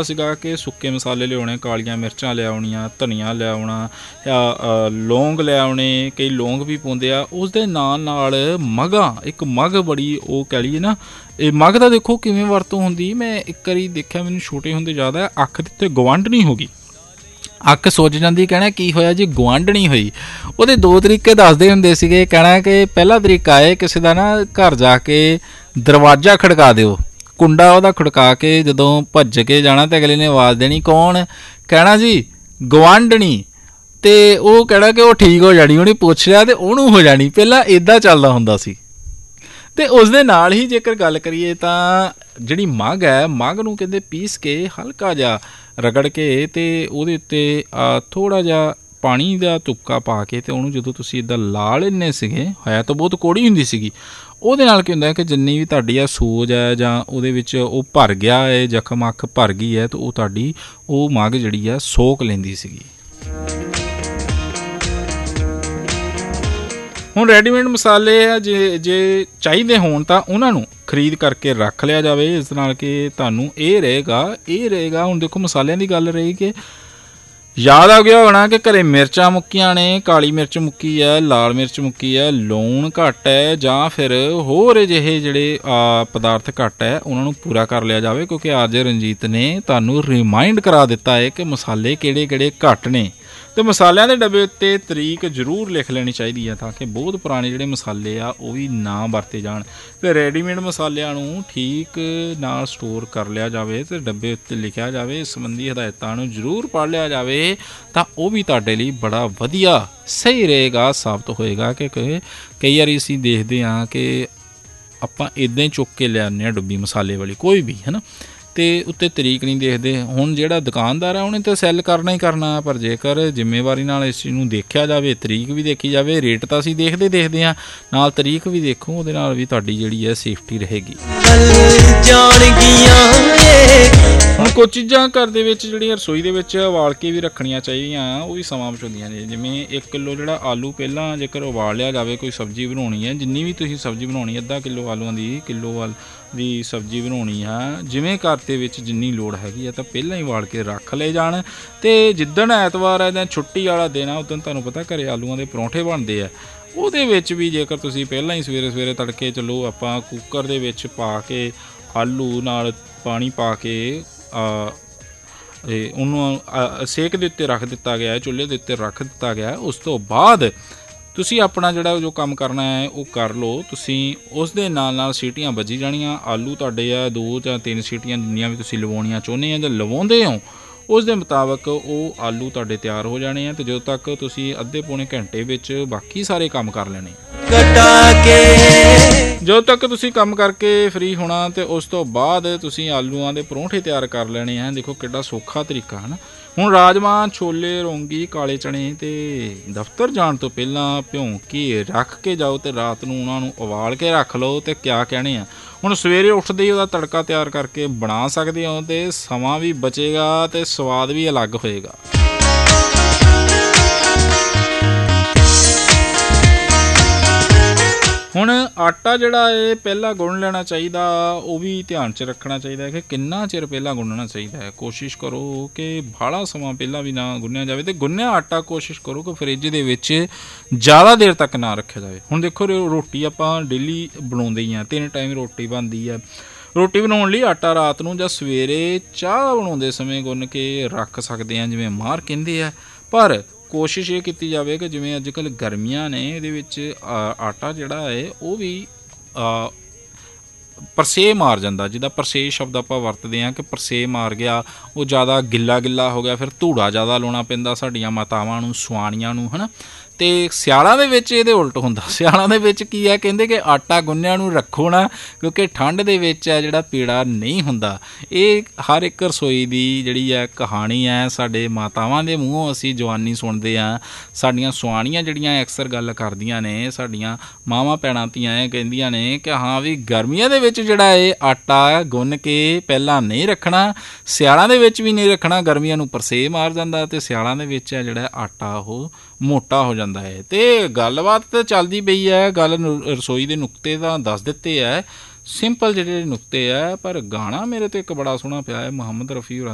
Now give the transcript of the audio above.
ਸੀਗਾ ਕਿ ਸੁੱਕੇ ਮਸਾਲੇ ਲਿਆਉਣੇ, ਕਾਲੀਆਂ ਮਿਰਚਾਂ ਲਿਆਉਣੀਆਂ, ਧਨੀਆ ਲਿਆਉਣਾ, ਲੌਂਗ ਲਿਆਉਣੇ, ਕਈ ਲੌਂਗ ਵੀ ਪਾਉਂਦੇ ਆ। ਉਸ ਦੇ ਨਾਲ ਮਗਾਂ, ਇੱਕ ਮਗ ਬੜੀ ਉਹ ਕਹਿ ਲਈਏ ਨਾ, ਇਹ ਮਗ ਦਾ ਦੇਖੋ ਕਿਵੇਂ ਵਰਤੋਂ ਹੁੰਦੀ। ਮੈਂ ਇੱਕ ਵਾਰੀ ਦੇਖਿਆ, ਮੈਨੂੰ ਛੋਟੇ ਹੁੰਦੇ ਯਾਦ ਹੈ, ਅੱਖ ਦੇ ਉੱਤੇ ਗੁਆਂਢਣੀ ਹੋ ਗਈ, ਅੱਖ ਸੁੱਜ ਜਾਂਦੀ, ਕਹਿਣਾ ਕੀ ਹੋਇਆ ਜੀ, ਗੁਆਂਢਣੀ ਹੋਈ। ਉਹਦੇ 2 ਤਰੀਕੇ ਦੱਸਦੇ ਹੁੰਦੇ ਸੀਗੇ, ਕਹਿਣਾ ਕਿ ਪਹਿਲਾ ਤਰੀਕਾ ਹੈ ਕਿਸੇ ਦਾ ਨਾ ਘਰ ਜਾ ਕੇ ਦਰਵਾਜ਼ਾ ਖੜਕਾ ਦਿਓ, ਕੁੰਡਾ ਉਹਦਾ ਖੜਕਾ ਕੇ ਜਦੋਂ ਭੱਜ ਕੇ ਜਾਣਾ ਤੇ ਅਗਲੇ ਨੇ ਆਵਾਜ਼ ਦੇਣੀ, ਕੌਣ, ਕਹਿਣਾ ਜੀ ਗੁਆਂਢਣੀ, ਤੇ ਉਹ ਕਹਿਣਾ ਕਿ ਉਹ ਠੀਕ ਹੋ ਜਾਣੀ, ਉਹਨੇ ਪੁੱਛ ਲਿਆ ਤੇ ਉਹਨੂੰ ਹੋ ਜਾਣੀ। ਪਹਿਲਾਂ ਇੱਦਾਂ ਚੱਲਦਾ ਹੁੰਦਾ ਸੀ। ਅਤੇ ਉਸ ਦੇ ਨਾਲ ਹੀ ਜੇਕਰ ਗੱਲ ਕਰੀਏ ਤਾਂ ਜਿਹੜੀ ਮੱਘ ਹੈ, ਮੱਘ ਨੂੰ ਕਹਿੰਦੇ ਪੀਸ ਕੇ ਹਲਕਾ ਜਿਹਾ ਰਗੜ ਕੇ ਅਤੇ ਉਹਦੇ ਉੱਤੇ ਥੋੜ੍ਹਾ ਜਿਹਾ ਪਾਣੀ ਦਾ ਤੁਪਕਾ ਪਾ ਕੇ ਅਤੇ ਉਹਨੂੰ ਜਦੋਂ ਤੁਸੀਂ ਇੱਦਾਂ ਲਾ ਲੈਂਦੇ ਸੀਗੇ, ਹੈ ਤਾਂ ਬਹੁਤ ਕੌੜੀ ਹੁੰਦੀ ਸੀਗੀ, ਉਹਦੇ ਨਾਲ ਕੀ ਹੁੰਦਾ ਕਿ ਜਿੰਨੀ ਵੀ ਤੁਹਾਡੀ ਆ ਸੋਜ ਹੈ ਜਾਂ ਉਹਦੇ ਵਿੱਚ ਉਹ ਭਰ ਗਿਆ ਹੈ, ਜ਼ਖਮ ਅੱਖ ਭਰ ਗਈ ਹੈ, ਤਾਂ ਉਹ ਤੁਹਾਡੀ ਉਹ ਮੱਘ ਜਿਹੜੀ ਆ ਸੋਖ ਲੈਂਦੀ ਸੀਗੀ। ਹੁਣ ਰੈਡੀਮੇਡ ਮਸਾਲੇ ਆ, ਜੇ ਚਾਹੀਦੇ ਹੋਣ ਤਾਂ ਉਹਨਾਂ ਨੂੰ ਖਰੀਦ ਕਰਕੇ ਰੱਖ ਲਿਆ ਜਾਵੇ, ਇਸ ਨਾਲ ਕਿ ਤੁਹਾਨੂੰ ਇਹ ਰਹੇਗਾ। ਹੁਣ ਦੇਖੋ ਮਸਾਲਿਆਂ ਦੀ ਗੱਲ ਰਹੀ ਕਿ ਯਾਦ ਆ ਗਿਆ ਹੋਣਾ ਕਿ ਘਰੇ ਮਿਰਚਾਂ ਮੁੱਕੀਆਂ ਨੇ, ਕਾਲੀ ਮਿਰਚ ਮੁੱਕੀ ਹੈ, ਲਾਲ ਮਿਰਚ ਮੁੱਕੀ ਹੈ, ਲੂਣ ਘੱਟ ਹੈ, ਜਾਂ ਫਿਰ ਹੋਰ ਅਜਿਹੇ ਜਿਹੜੇ ਪਦਾਰਥ ਘੱਟ ਹੈ, ਉਹਨਾਂ ਨੂੰ ਪੂਰਾ ਕਰ ਲਿਆ ਜਾਵੇ, ਕਿਉਂਕਿ ਅੱਜ ਰਣਜੀਤ ਨੇ ਤੁਹਾਨੂੰ ਰਿਮਾਇੰਡ ਕਰਾ ਦਿੱਤਾ ਹੈ ਕਿ ਮਸਾਲੇ ਕਿਹੜੇ ਕਿਹੜੇ ਘੱਟ ਨੇ। ਅਤੇ ਮਸਾਲਿਆਂ ਦੇ ਡੱਬੇ ਉੱਤੇ ਤਰੀਕ ਜ਼ਰੂਰ ਲਿਖ ਲੈਣੀ ਚਾਹੀਦੀ ਹੈ, ਤਾਂ ਕਿ ਬਹੁਤ ਪੁਰਾਣੇ ਜਿਹੜੇ ਮਸਾਲੇ ਆ ਉਹ ਵੀ ਨਾ ਵਰਤੇ ਜਾਣ, ਅਤੇ ਰੈਡੀਮੇਡ ਮਸਾਲਿਆਂ ਨੂੰ ਠੀਕ ਨਾਲ ਸਟੋਰ ਕਰ ਲਿਆ ਜਾਵੇ ਅਤੇ ਡੱਬੇ ਉੱਤੇ ਲਿਖਿਆ ਜਾਵੇ, ਇਸ ਸੰਬੰਧੀ ਹਦਾਇਤਾਂ ਨੂੰ ਜ਼ਰੂਰ ਪੜ੍ਹ ਲਿਆ ਜਾਵੇ, ਤਾਂ ਉਹ ਵੀ ਤੁਹਾਡੇ ਲਈ ਬੜਾ ਵਧੀਆ ਸਹੀ ਰਹੇਗਾ, ਸਾਬਤ ਹੋਏਗਾ। ਕਿ ਕਈ ਵਾਰੀ ਅਸੀਂ ਦੇਖਦੇ ਹਾਂ ਕਿ ਆਪਾਂ ਇੱਦਾਂ ਹੀ ਚੁੱਕ ਕੇ ਲੈ ਆਉਂਦੇ ਹਾਂ ਡੱਬੀ ਮਸਾਲੇ ਵਾਲੀ ਕੋਈ ਵੀ, ਹੈ ਨਾ, ਅਤੇ ਉੱਤੇ ਤਰੀਕ ਨਹੀਂ ਦੇਖਦੇ। ਹੁਣ ਜਿਹੜਾ ਦੁਕਾਨਦਾਰ ਆ ਉਹਨੇ ਤਾਂ ਸੈੱਲ ਕਰਨਾ ਹੀ ਕਰਨਾ, ਪਰ ਜੇਕਰ ਜ਼ਿੰਮੇਵਾਰੀ ਨਾਲ ਇਸ ਚੀਜ਼ ਨੂੰ ਦੇਖਿਆ ਜਾਵੇ, ਤਰੀਕ ਵੀ ਦੇਖੀ ਜਾਵੇ, ਰੇਟ ਤਾਂ ਅਸੀਂ ਦੇਖਦੇ ਹਾਂ, ਨਾਲ ਤਰੀਕ ਵੀ ਦੇਖੋ, ਉਹਦੇ ਨਾਲ ਵੀ ਤੁਹਾਡੀ ਜਿਹੜੀ ਹੈ ਸੇਫਟੀ ਰਹੇਗੀ। ਹੁਣ ਕੁਝ ਚੀਜ਼ਾਂ ਘਰ ਦੇ ਵਿੱਚ ਜਿਹੜੀਆਂ ਰਸੋਈ ਦੇ ਵਿੱਚ ਉਬਾਲ ਕੇ ਵੀ ਰੱਖਣੀਆਂ ਚਾਹੀਦੀਆਂ, ਉਹ ਵੀ ਸਮਾਂ ਬਚਾਉਂਦੀਆਂ ਨੇ। ਜਿਵੇਂ 1 ਕਿਲੋ ਜਿਹੜਾ ਆਲੂ ਪਹਿਲਾਂ ਜੇਕਰ ਉਬਾਲ ਲਿਆ ਜਾਵੇ, ਕੋਈ ਸਬਜ਼ੀ ਬਣਾਉਣੀ ਹੈ, ਜਿੰਨੀ ਵੀ ਤੁਸੀਂ ਸਬਜ਼ੀ ਬਣਾਉਣੀ, ਅੱਧਾ ਕਿਲੋ ਆਲੂਆਂ ਦੀ, ਕਿਲੋ ਦੀ ਸਬਜ਼ੀ ਬਣਾਉਣੀ ਆ, ਜਿਵੇਂ ਘਰ ਦੇ ਵਿੱਚ ਜਿੰਨੀ ਲੋੜ ਹੈਗੀ ਆ, ਤਾਂ ਪਹਿਲਾਂ ਹੀ ਉਬਾਲ ਕੇ ਰੱਖ ਲਏ ਜਾਣ। ਅਤੇ ਜਿੱਦਣ ਐਤਵਾਰ ਹੈ ਜਾਂ ਛੁੱਟੀ ਵਾਲਾ ਦਿਨ ਆ, ਉਦੋਂ ਤੁਹਾਨੂੰ ਪਤਾ ਘਰੇ ਆਲੂਆਂ ਦੇ ਪਰੌਂਠੇ ਬਣਦੇ ਆ, ਉਹਦੇ ਵਿੱਚ ਵੀ ਜੇਕਰ ਤੁਸੀਂ ਪਹਿਲਾਂ ਹੀ ਸਵੇਰੇ ਤੜਕੇ ਚਲੋ ਆਪਾਂ ਕੁੱਕਰ ਦੇ ਵਿੱਚ ਪਾ ਕੇ ਆਲੂ ਨਾਲ ਪਾਣੀ ਪਾ ਕੇ ਉਹਨੂੰ ਸੇਕ ਦੇ ਉੱਤੇ ਰੱਖ ਦਿੱਤਾ ਗਿਆ, ਚੁੱਲ੍ਹੇ ਦੇ ਉੱਤੇ ਰੱਖ ਦਿੱਤਾ ਗਿਆ, ਉਸ ਤੋਂ ਬਾਅਦ ਤੁਸੀਂ ਆਪਣਾ ਜਿਹੜਾ ਜੋ ਕੰਮ ਕਰਨਾ ਹੈ ਉਹ ਕਰ ਲਓ। ਤੁਸੀਂ ਉਸ ਦੇ ਨਾਲ ਸੀਟੀਆਂ ਵੱਜੀ ਜਾਣੀਆਂ, ਆਲੂ ਤੁਹਾਡੇ ਆ 2 ਜਾਂ 3 ਸੀਟੀਆਂ ਜਿੰਨੀਆਂ ਵੀ ਤੁਸੀਂ ਲਵਾਉਣੀਆਂ ਚਾਹੁੰਦੇ ਆ ਜਾਂ ਲਵਾਉਂਦੇ ਹੋ, ਉਸ ਦੇ ਮੁਤਾਬਕ ਉਹ ਆਲੂ ਤੁਹਾਡੇ ਤਿਆਰ ਹੋ ਜਾਣੇ ਆ, ਅਤੇ ਜਦੋਂ ਤੱਕ ਤੁਸੀਂ ਅੱਧੇ ਪੌਣੇ ਘੰਟੇ ਵਿੱਚ ਬਾਕੀ ਸਾਰੇ ਕੰਮ ਕਰ ਲੈਣੇ। ਜਦੋਂ ਤੱਕ ਤੁਸੀਂ ਕੰਮ ਕਰਕੇ ਫਰੀ ਹੋਣਾ, ਅਤੇ ਉਸ ਤੋਂ ਬਾਅਦ ਤੁਸੀਂ ਆਲੂਆਂ ਦੇ ਪਰੌਂਠੇ ਤਿਆਰ ਕਰ ਲੈਣੇ ਆ। ਦੇਖੋ ਕਿੱਡਾ ਸੌਖਾ ਤਰੀਕਾ ਹੈ ਨਾ। ਹੁਣ ਰਾਜਮਾਂਹ, ਛੋਲੇ, ਰੌਂਗੀ, ਕਾਲੇ ਚਣੇ ਅਤੇ ਦਫ਼ਤਰ ਜਾਣ ਤੋਂ ਪਹਿਲਾਂ ਭਿਉਂ ਕੇ ਰੱਖ ਕੇ ਜਾਓ, ਅਤੇ ਰਾਤ ਨੂੰ ਉਹਨਾਂ ਨੂੰ ਉਬਾਲ ਕੇ ਰੱਖ ਲਓ। ਅਤੇ ਕਿਆ ਕਹਿਣੇ ਆ, ਹੁਣ ਸਵੇਰੇ ਉੱਠਦੇ ਹੀ ਉਹਦਾ ਤੜਕਾ ਤਿਆਰ ਕਰਕੇ ਬਣਾ ਸਕਦੇ ਹੋ, ਅਤੇ ਸਮਾਂ ਵੀ ਬਚੇਗਾ ਅਤੇ ਸਵਾਦ ਵੀ ਅਲੱਗ ਹੋਏਗਾ। ਹੁਣ ਆਟਾ ਜਿਹੜਾ ਇਹ ਪਹਿਲਾਂ ਗੁੰਨ ਲੈਣਾ ਚਾਹੀਦਾ, ਉਹ ਵੀ ਧਿਆਨ 'ਚ ਰੱਖਣਾ ਚਾਹੀਦਾ ਕਿ ਕਿੰਨਾ ਚਿਰ ਪਹਿਲਾਂ ਗੁੰਨਣਾ ਚਾਹੀਦਾ ਹੈ। ਕੋਸ਼ਿਸ਼ ਕਰੋ ਕਿ ਬਾਹਲਾ ਸਮਾਂ ਪਹਿਲਾਂ ਵੀ ਨਾ ਗੁੰਨਿਆ ਜਾਵੇ, ਅਤੇ ਗੁੰਨਿਆ ਆਟਾ ਕੋਸ਼ਿਸ਼ ਕਰੋ ਕਿ ਫਰਿੱਜ ਦੇ ਵਿੱਚ ਜ਼ਿਆਦਾ ਦੇਰ ਤੱਕ ਨਾ ਰੱਖਿਆ ਜਾਵੇ। ਹੁਣ ਦੇਖੋ ਰੋਟੀ ਆਪਾਂ ਡੇਲੀ ਬਣਾਉਂਦੇ ਹੀ ਹਾਂ, 3 ਟਾਈਮ ਰੋਟੀ ਬਣਦੀ ਹੈ। ਰੋਟੀ ਬਣਾਉਣ ਲਈ ਆਟਾ ਰਾਤ ਨੂੰ ਜਾਂ ਸਵੇਰੇ ਚਾਹ ਬਣਾਉਂਦੇ ਸਮੇਂ ਗੁੰਨ ਕੇ ਰੱਖ ਸਕਦੇ ਹਾਂ, ਜਿਵੇਂ ਮਾਹਰ ਕਹਿੰਦੇ ਆ, ਪਰ ਕੋਸ਼ਿਸ਼ ਇਹ ਕੀਤੀ ਜਾਵੇ ਕਿ ਜਿਵੇਂ ਅੱਜ ਕੱਲ੍ਹ ਗਰਮੀਆਂ ਨੇ, ਇਹਦੇ ਵਿੱਚ ਆਟਾ ਜਿਹੜਾ ਹੈ ਉਹ ਵੀ ਪਰਸੇ ਮਾਰ ਜਾਂਦਾ, ਜਿੱਦਾਂ ਪਰਸੇ ਸ਼ਬਦ ਆਪਾਂ ਵਰਤਦੇ ਹਾਂ ਕਿ ਪਰਸੇ ਮਾਰ ਗਿਆ, ਉਹ ਜ਼ਿਆਦਾ ਗਿੱਲਾ ਹੋ ਗਿਆ, ਫਿਰ ਧੂੜਾ ਜ਼ਿਆਦਾ ਲਾਉਣਾ ਪੈਂਦਾ ਸਾਡੀਆਂ ਮਾਤਾਵਾਂ ਨੂੰ, ਸੁਆਣੀਆਂ ਨੂੰ, ਹੈ ਨਾ। ਅਤੇ ਸਿਆਲਾਂ ਦੇ ਵਿੱਚ ਇਹਦੇ ਉਲਟ ਹੁੰਦਾ। ਸਿਆਲਾਂ ਦੇ ਵਿੱਚ ਕੀ ਹੈ, ਕਹਿੰਦੇ ਕਿ ਆਟਾ ਗੁੰਨਿਆਂ ਨੂੰ ਰੱਖੋ ਨਾ, ਕਿਉਂਕਿ ਠੰਡ ਦੇ ਵਿੱਚ ਹੈ ਜਿਹੜਾ ਪੀੜਾ ਨਹੀਂ ਹੁੰਦਾ। ਇਹ ਹਰ ਇੱਕ ਰਸੋਈ ਦੀ ਜਿਹੜੀ ਹੈ ਕਹਾਣੀ ਹੈ, ਸਾਡੇ ਮਾਤਾਵਾਂ ਦੇ ਮੂੰਹੋਂ ਅਸੀਂ ਜਵਾਨੀ ਸੁਣਦੇ ਹਾਂ। ਸਾਡੀਆਂ ਸੁਆਣੀਆਂ ਜਿਹੜੀਆਂ ਅਕਸਰ ਗੱਲ ਕਰਦੀਆਂ ਨੇ, ਸਾਡੀਆਂ ਮਾਵਾਂ ਭੈਣਾਂ ਧੀਆਂ ਇਹ ਕਹਿੰਦੀਆਂ ਨੇ ਕਿ ਹਾਂ ਵੀ ਗਰਮੀਆਂ ਦੇ ਵਿੱਚ ਜਿਹੜਾ ਇਹ ਆਟਾ ਗੁੰਨ ਕੇ ਪਹਿਲਾਂ ਨਹੀਂ ਰੱਖਣਾ, ਸਿਆਲਾਂ ਦੇ ਵਿੱਚ ਵੀ ਨਹੀਂ ਰੱਖਣਾ, ਗਰਮੀਆਂ ਨੂੰ ਪਰਸੇ ਮਾਰ ਜਾਂਦਾ, ਅਤੇ ਸਿਆਲਾਂ ਦੇ ਵਿੱਚ ਹੈ ਜਿਹੜਾ ਆਟਾ ਉਹ ਮੋਟਾ ਹੋ ਜਾਂਦਾ ਹੈ। ਅਤੇ ਗੱਲਬਾਤ ਤਾਂ ਚੱਲਦੀ ਪਈ ਹੈ, ਗੱਲ ਰਸੋਈ ਦੇ ਨੁਕਤੇ ਤਾਂ ਦੱਸ ਦਿੱਤੇ ਹੈ, ਸਿੰਪਲ ਜਿਹੜੇ ਨੁਕਤੇ ਹੈ, ਪਰ ਗਾਣਾ ਮੇਰੇ ਤੋਂ ਇੱਕ ਬੜਾ ਸੋਹਣਾ ਪਿਆ ਹੈ ਮੁਹੰਮਦ ਰਫੀ ਹੋਰਾਂ